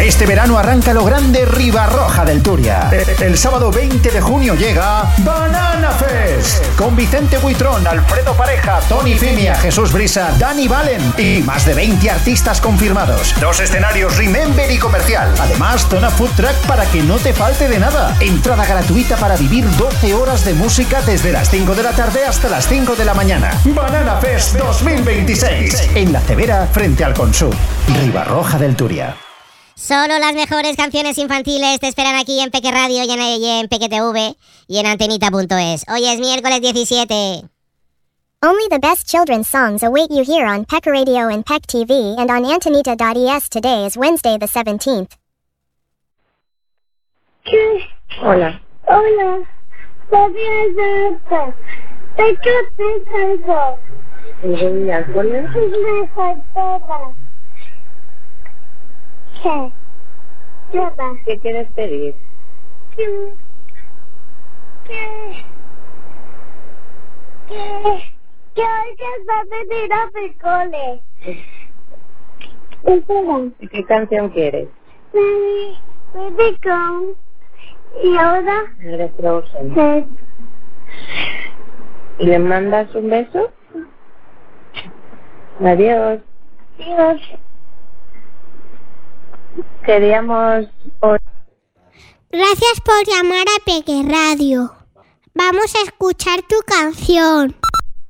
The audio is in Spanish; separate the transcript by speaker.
Speaker 1: Este verano arranca lo grande Ribarroja del Turia. El sábado 20 de junio llega Banana Fest, con Vicente Buitrón, Alfredo Pareja, Tony Fimia, Jesús Brisa, Dani Valen y más de 20 artistas confirmados. 2 escenarios Remember y comercial. Además, zona food truck para que no te falte de nada. Entrada gratuita para vivir 12 horas de música desde las 5 de la tarde hasta las 5 de la mañana. Banana Fest 2026. En La Cebera, frente al Consum. Ribarroja del Turia.
Speaker 2: Solo las mejores canciones infantiles te esperan aquí en Peque Radio y en Peque TV y en Antenita.es. Hoy es miércoles 17.
Speaker 3: Only the best children's songs await you here on Peck Radio and Peck TV and on Antenita.es. Today is Wednesday the 17th.
Speaker 4: Hola.
Speaker 5: Hola. ¿De qué piensas?
Speaker 4: ¿Y alcohol?
Speaker 5: Me faltaba. ¿Qué?
Speaker 4: ¿Qué quieres pedir?
Speaker 5: ¿Qué hoy que va a pedir a mi cole?
Speaker 4: ¿Y qué canción quieres?
Speaker 5: Baby Gone. ¿Y ahora?
Speaker 4: Eres Frozen.
Speaker 5: Sí.
Speaker 4: ¿Y le mandas un beso? Adiós.
Speaker 5: Dios.
Speaker 4: Queríamos...
Speaker 6: Gracias por llamar a Peque Radio. Vamos a escuchar tu canción.